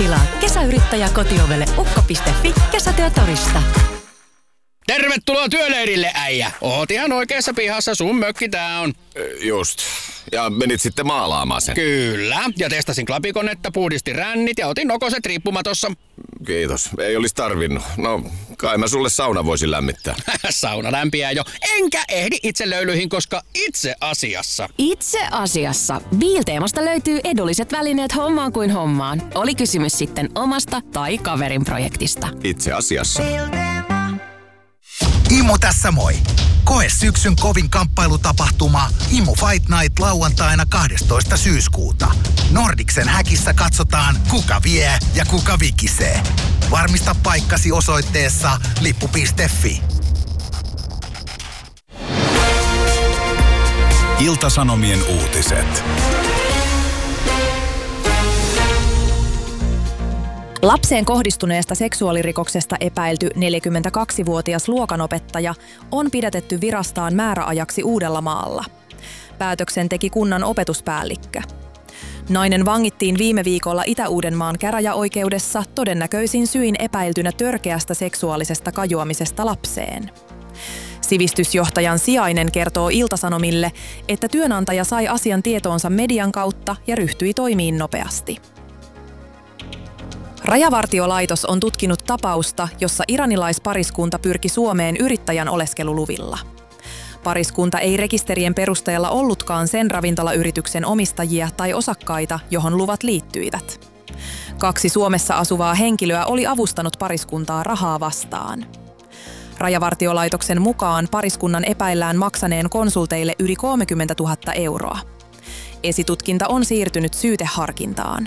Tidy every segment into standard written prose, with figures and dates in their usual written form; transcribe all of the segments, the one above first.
Tilaa kesäyrittäjä kotiovelle ukko.fi kesätyötodista. Tervetuloa työleirille, äijä. Oot ihan oikeassa pihassa, sun mökki tää on. Just. Ja menit sitten maalaamaan sen. Kyllä. Ja testasin klapikonetta, puhdistin rännit ja otin nokoset riippumatossa. Kiitos. Ei olisi tarvinnut. No, kai mä sulle sauna voisin lämmittää. Sauna lämpiää jo. Enkä ehdi itse löylyihin, koska itse asiassa Biilteemasta löytyy edulliset välineet hommaan kuin hommaan. Oli kysymys sitten omasta tai kaverin projektista. Itse asiassa. Imo tässä moi! Koe syksyn kovin kamppailutapahtuma Imo Fight Night lauantaina 12. syyskuuta. Nordicsen häkissä katsotaan, kuka vie ja kuka vikisee. Varmista paikkasi osoitteessa lippu.fi. Ilta-Sanomien uutiset. Lapseen kohdistuneesta seksuaalirikoksesta epäilty 42-vuotias luokanopettaja on pidätetty virastaan määräajaksi Uudellamaalla. Päätöksen teki kunnan opetuspäällikkö. Nainen vangittiin viime viikolla Itä-Uudenmaan käräjäoikeudessa todennäköisin syin epäiltynä törkeästä seksuaalisesta kajoamisesta lapseen. Sivistysjohtajan sijainen kertoo Ilta-Sanomille, että työnantaja sai asian tietoonsa median kautta ja ryhtyi toimiin nopeasti. Rajavartiolaitos on tutkinut tapausta, jossa iranilaispariskunta pyrki Suomeen yrittäjän oleskeluluvilla. Pariskunta ei rekisterien perusteella ollutkaan sen ravintolayrityksen omistajia tai osakkaita, johon luvat liittyivät. 2 Suomessa asuvaa henkilöä oli avustanut pariskuntaa rahaa vastaan. Rajavartiolaitoksen mukaan pariskunnan epäillään maksaneen konsulteille yli 30 000 euroa. Esitutkinta on siirtynyt syyteharkintaan.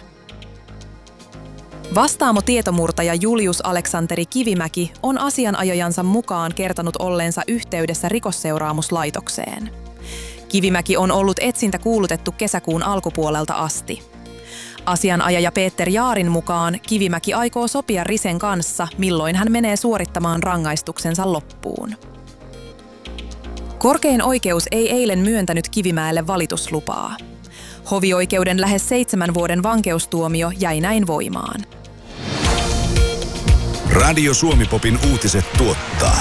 Vastaamo-tietomurtaja Julius Aleksanteri Kivimäki on asianajajansa mukaan kertonut olleensa yhteydessä rikosseuraamuslaitokseen. Kivimäki on ollut etsintä kuulutettu kesäkuun alkupuolelta asti. Asianajaja Peter Jaarin mukaan Kivimäki aikoo sopia Risen kanssa, milloin hän menee suorittamaan rangaistuksensa loppuun. Korkein oikeus ei eilen myöntänyt Kivimäelle valituslupaa. Hovioikeuden lähes 7 vuoden vankeustuomio jäi näin voimaan. Radio Suomi-popin uutiset tuottaa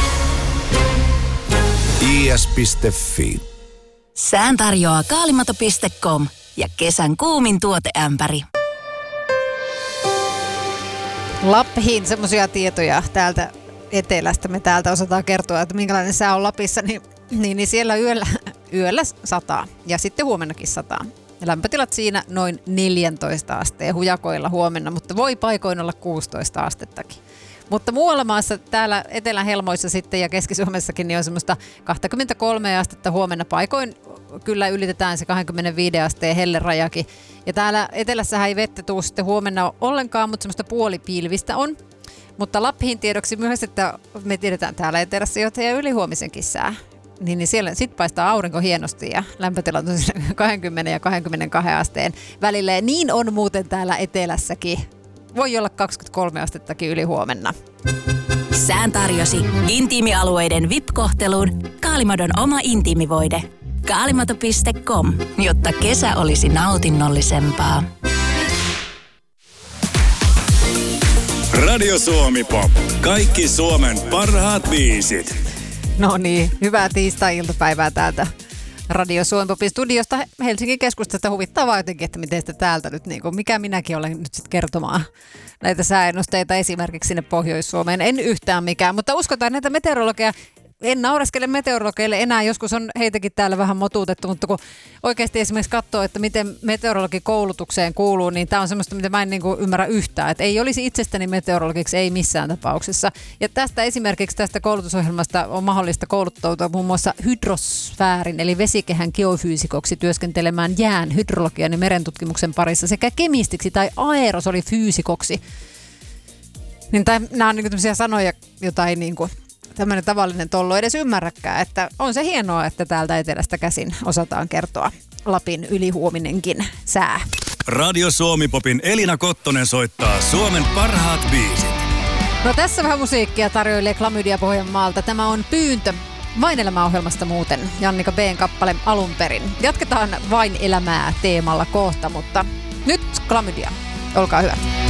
is.fi. Sään tarjoaa kaalimato.com ja kesän kuumin tuoteämpäri. Lappiin semmoisia tietoja täältä etelästä. Me täältä osataan kertoa, että minkälainen sää on Lapissa, niin siellä yöllä sataa ja sitten huomennakin sataa. Lämpötilat siinä noin 14 asteen hujakoilla huomenna, mutta voi paikoin olla 16 astettakin. Mutta muualla maassa, täällä etelän helmoissa sitten ja Keski-Suomessakin, niin on semmoista 23 astetta huomenna. Paikoin kyllä ylitetään se 25 asteen hellerajakin. Ja täällä etelässähän ei vettä tule sitten huomenna ollenkaan, mutta semmoista puolipilvistä on. Mutta Lappiin tiedoksi myös, että me tiedetään täällä etelässä jo ja ylihuomisenkin sää. Niin siellä sitten paistaa aurinko hienosti ja lämpötilat on 20 ja 22 asteen välillä. Ja niin on muuten täällä etelässäkin. Voi olla 23 astettakin yli huomenna. Sään tarjosi intiimialueiden VIP-kohteluun Kaalimadon oma intiimivoide. Kaalimato.com, jotta kesä olisi nautinnollisempaa. Radio Suomi-pop. Kaikki Suomen parhaat biisit. No niin, hyvää tiistai-iltapäivää täältä Radio Suomi-popin studiosta Helsingin keskustasta. Huvittavaa jotenkin, että miten sitä täältä nyt, niin kuin, mikä minäkin olen nyt sitten kertomaan näitä sääennusteita esimerkiksi sinne Pohjois-Suomeen. En yhtään mikään, mutta uskotaan näitä meteorologeja. En naureskele meteorologeille enää, joskus on heitäkin täällä vähän motuutettu, mutta kun oikeasti esimerkiksi katsoo, että miten meteorologikoulutukseen kuuluu, niin tämä on semmoista, mitä mä en niin kuin ymmärrä yhtään. Että ei olisi itsestäni meteorologiksi, ei missään tapauksessa. Ja tästä esimerkiksi tästä koulutusohjelmasta on mahdollista kouluttautua muun muassa hydrosfäärin, eli vesikehän geofyysikoksi työskentelemään jään, hydrologian ja merentutkimuksen parissa sekä kemistiksi tai aerosolifyysikoksi. Niin nämä on niin kuin tämmöisiä sanoja, joita ei niin kuin tämmöinen tavallinen tollo edes ymmärräkään, että on se hienoa, että täältä etelästä käsin osataan kertoa Lapin ylihuominenkin sää. Radio Suomi-popin Elina Kottonen soittaa Suomen parhaat biisit. No tässä vähän musiikkia tarjoilee Klamydia Pohjanmaalta. Tämä on Pyyntö Vain elämää-ohjelmasta muuten. Jannika B:n kappale alun perin. Jatketaan Vain elämää teemalla kohta, mutta nyt Klamydia. Olkaa hyvä.